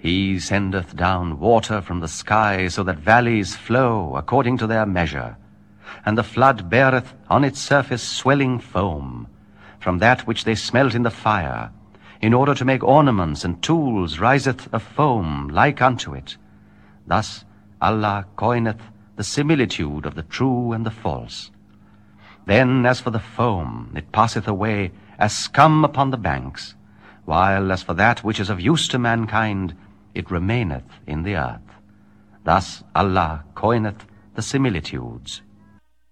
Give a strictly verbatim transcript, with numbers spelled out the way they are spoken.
He sendeth down water from the sky, so that valleys flow according to their measure, and the flood beareth on its surface swelling foam, from that which they smelt in the fire, in order to make ornaments and tools riseth a foam like unto it. Thus Allah coineth the similitude of the true and the false. Then as for the foam, it passeth away as scum upon the banks, while as for that which is of use to mankind, it remaineth in the earth. Thus Allah coineth the similitudes.